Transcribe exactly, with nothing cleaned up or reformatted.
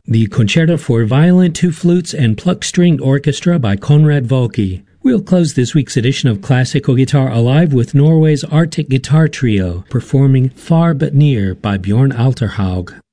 the Concerto for Violin, Two Flutes, and Pluck-Stringed Orchestra by Konrad Volke. We'll close this week's edition of Classical Guitar Alive with Norway's Arctic Guitar Trio performing Far But Near by Bjorn Alterhaug.